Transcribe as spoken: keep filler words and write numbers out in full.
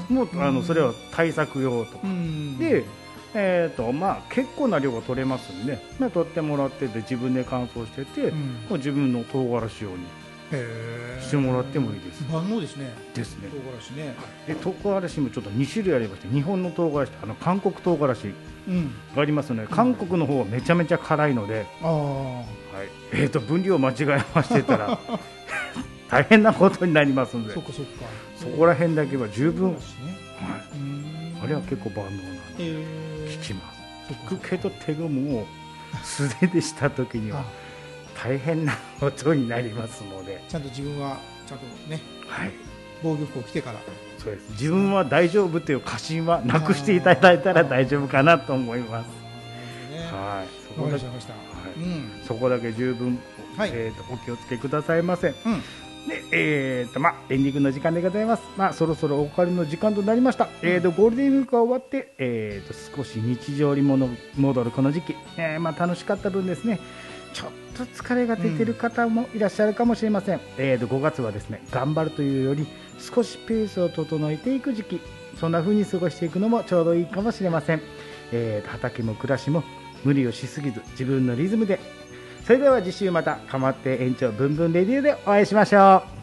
ますもうあのそれは対策用とかで、えーとまあ、結構な量が取れますんで、まあ、取ってもらってて自分で乾燥してて、うん、もう自分の唐辛子用にしてもらってもいいです。 万能ですね。 ですね。 唐辛子ね。 で唐辛子もちょっとに種類ありまして、日本の唐辛子とあの韓国唐辛子がありますので、うん、韓国の方はめちゃめちゃ辛いので、うん、はいえー、と分量間違えましてたら大変なことになりますので、 そ, っかそ, っかそこら辺だけは十分、ね、はい、あれは結構万能なんで、えー、効きます。効くけど手がもう素手でした時には大変なことになりますので、 ちゃんと自分はちゃんとね、はい、防御服を着てから、 そうです、自分は大丈夫という過信はなくしていただいたら大丈夫かなと思います。はい、そこだけ、はい、うん、そこだけ十分、はい、えー、とお気をつけくださいませ。うん、でえーとまあ、エンディングの時間でございます。まあ、そろそろお別れの時間となりました。うん、えーとゴールデンウィークが終わって、えー、と少し日常に戻るこの時期、えーまあ、楽しかった分ですね、ちょっと疲れが出ている方もいらっしゃるかもしれません。うん、えーとごがつはですね、頑張るというより少しペースを整えていく時期、そんな風に過ごしていくのもちょうどいいかもしれません。えーと畑も暮らしも無理をしすぎず自分のリズムで。それでは次週またかまって延長ブンブンレディオでお会いしましょう。